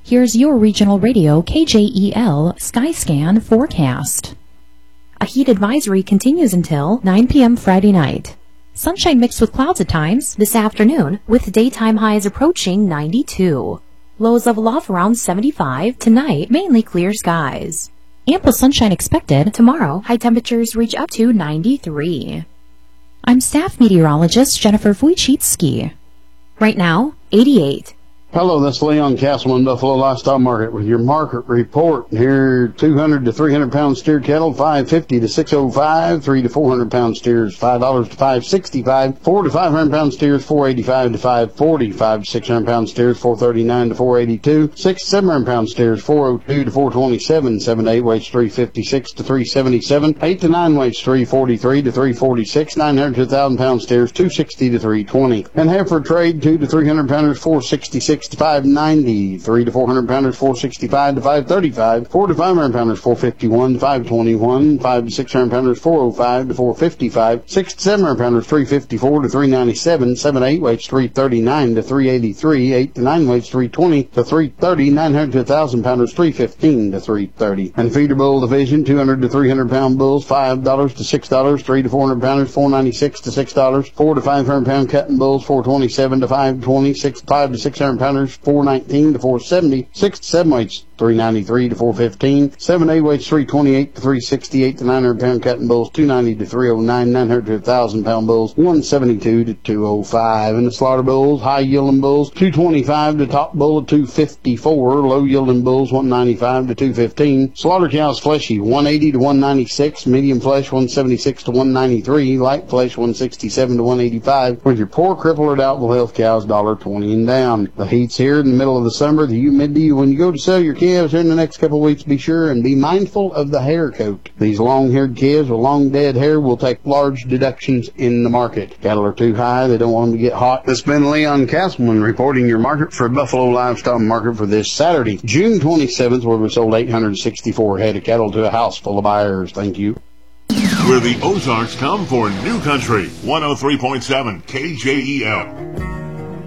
Here's your regional radio KJEL Skyscan forecast. A heat advisory continues until 9 p.m. Friday night. Sunshine mixed with clouds at times this afternoon, with daytime highs approaching 92. Lows level off around 75. Tonight, mainly clear skies. Ample sunshine expected. Tomorrow, high temperatures reach up to 93. I'm staff meteorologist Jennifer Wojcicki. Right now, 88. Hello, this is Leon Castleman, Buffalo Livestock Market with your market report. Here, 200 to 300 pound steer cattle, $5.50 to $6.05. 3 to 400 pound steers, $5 to $5.65. 4 to 500 pound steers, $4.85 to $5.40. 5 to 600 pound steers, $4.39 to $4.82. 6 to 700 pound steers, $4.02 to $4.27. 7 to 8 weights, $3.56 to $3.77. 8 to 9 weights, $3.43 to $3.46. 900 to 1,000 pound steers, $2.60 to $3.20. And heifer trade, 2 to 300 pounders, $4.66 to $5.90. 3 to 400 pounders, $4.65 to $5.35. 4 to 500 pounders, $4.51 to $5.21. 5 to 600 pounders, $4.05 to $4.55. 6 to 700 pounders, $3.54 to $3.97. 7 to 8 weights, $3.39 to $3.83. 8 to 9 weights, $3.20 to $3.30. 900 to 1,000 pounders, $3.15 to $3.30. And feeder bull division, 200 to 300 pound bulls, $5 to $6. 3 to 400 pounders, $4.96 to $6. 4 to 500 pound cutting bulls, $4.27 to $5.20. 5 to 600 pounders, $4.19 to $4.70. 6 to 7 weights, $3.93 to $4.15. 7 to 8 weights, $3.28 to $3.68. To 900 pound cutting bulls, $2.90 to $3.09. 900 to 1,000 pound bulls, $1.72 to $2.05. And the slaughter bulls, high yielding bulls, $2.25 to top bull of $2.54. Low yielding bulls, $1.95 to $2.15. Slaughter cows fleshy, $1.80 to $1.96. Medium flesh, $1.76 to $1.93. Light flesh, $1.67 to $1.85. With your poor, crippled, or doubtful health cows, $1.20 and down. The heat's here in the middle of the summer, the humidity. When you go to sell your calves here in the next couple of weeks, be sure and be mindful of the hair coat. These long-haired calves with long dead hair will take large deductions in the market. Cattle are too high, they don't want them to get hot. This has been Leon Castleman reporting your market for Buffalo Livestock Market for this Saturday, June 27th, where we sold 864 head of cattle to a house full of buyers. Thank you. Where the Ozarks come for new country, 103.7 KJEL.